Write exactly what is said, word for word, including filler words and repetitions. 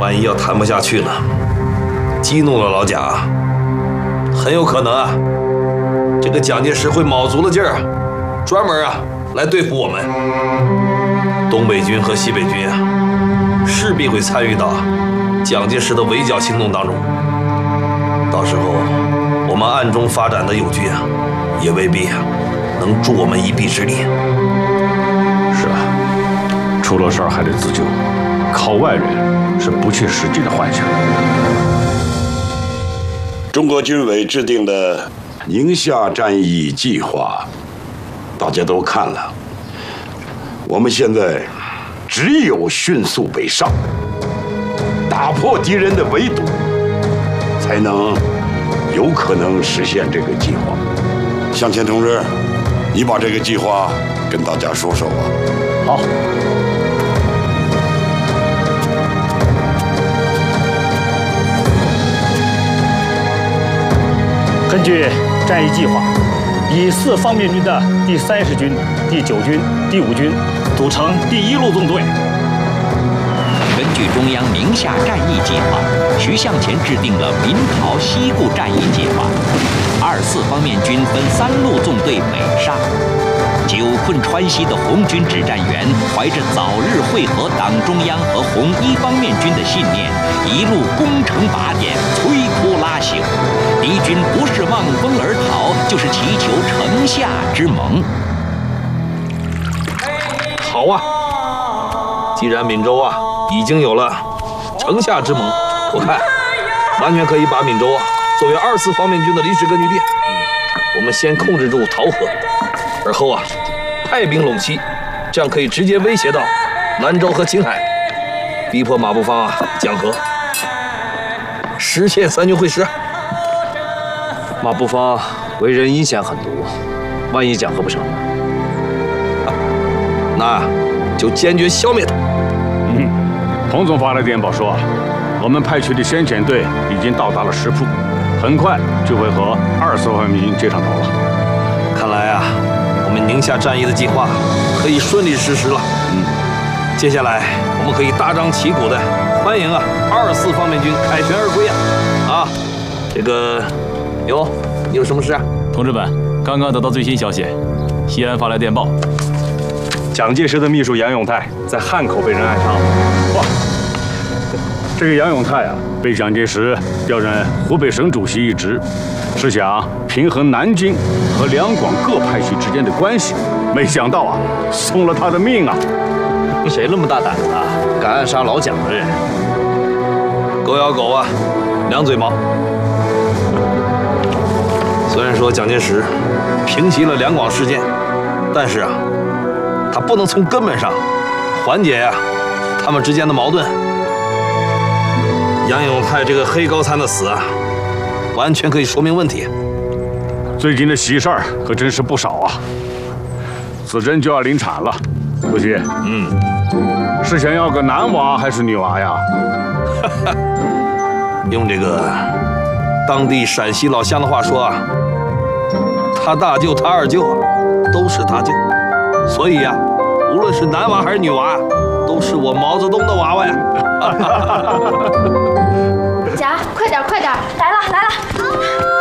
万一要谈不下去呢，激怒了老蒋，很有可能啊，这个蒋介石会卯足了劲儿啊，专门啊来对付我们。东北军和西北军啊，势必会参与到蒋介石的围剿行动当中。到时候我们暗中发展的友军啊，也未必啊能助我们一臂之力。 是啊，出了事儿还得自救，靠外人是不切实际的幻想。 中国军委制定的宁夏战役计划，大家都看了。我们现在只有迅速北上，打破敌人的围堵，才能有可能实现这个计划。向前同志，你把这个计划跟大家说说吧。 好。 根据战役计划，以四方面军的第三十军、第九军、第五军组成第一路纵队。 根据中央宁夏战役计划，徐向前制定了民逃西固战役计划。二四方面军分三路纵队北上。久困川西的红军指战员怀着早日会合党中央和红一方面军的信念，一路攻城拔点，摧枯拉朽。敌军不是望风而逃，就是祈求城下之盟。 好啊，既然闽州啊已经有了城下之盟，我看完全可以把闽州啊作为二四方面军的临时根据地。我们先控制住桃河，而后啊派兵陇西，这样可以直接威胁到兰州和青海，逼迫马步芳啊讲和，实现三军会师。 马步芳为人阴险狠毒，万一讲和不成呢？ 啊，那就坚决消灭他。 嗯，彭总发来电报说，我们派去的先遣队已经到达了石铺，很快就会和二四方面军接上头了。 看来啊，我们宁夏战役的计划可以顺利实施了。嗯，接下来我们可以大张旗鼓的欢迎啊二四方面军凯旋而归啊！啊，这个有你有什么事啊？ 同志们，刚刚得到最新消息，西安发来电报， 蒋介石的秘书杨永泰在汉口被人暗杀。哇，这个杨永泰啊，被蒋介石调任湖北省主席一职，是想平衡南京和两广各派系之间的关系，没想到啊，送了他的命啊！ 谁那么大胆子啊，敢暗杀老蒋的人？ 狗咬狗啊，两嘴毛。虽然说蒋介石平息了两广事件，但是啊，他不能从根本上缓解呀、啊、他们之间的矛盾。杨永泰这个黑高参的死啊，完全可以说明问题。 最近的喜事儿可真是不少啊！子珍就要临产了，主席， 嗯， 是想要个男娃还是女娃呀？ 用这个当地陕西老乡的话说啊，他大舅他二舅啊都是他舅，所以呀、啊，无论是男娃还是女娃，都是我毛泽东的娃娃呀。 贾，快点快点，来了来了。